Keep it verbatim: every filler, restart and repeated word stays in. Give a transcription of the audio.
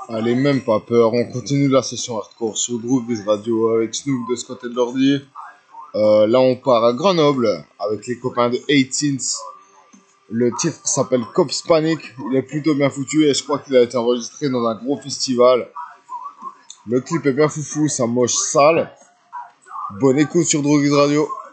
Allez, même pas peur, on continue la session hardcore sur Droobies Radio avec Snoop de ce côté de l'ordi. Euh, là, on part à Grenoble avec les copains de eighteens. Le titre s'appelle Cops Panic. Il est plutôt bien foutu et je crois qu'il a été enregistré dans un gros festival. Le clip est bien foufou, ça moche sale. Bonne écoute sur Droobies Radio.